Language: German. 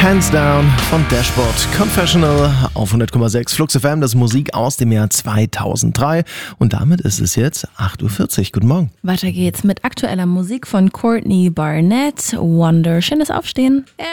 Hands Down von Dashboard Confessional auf 100,6 Flux FM, das ist Musik aus dem Jahr 2003 und damit ist es jetzt 8:40 Uhr. Guten Morgen. Weiter geht's mit aktueller Musik von Courtney Barnett. Wonder. Schönes Aufstehen.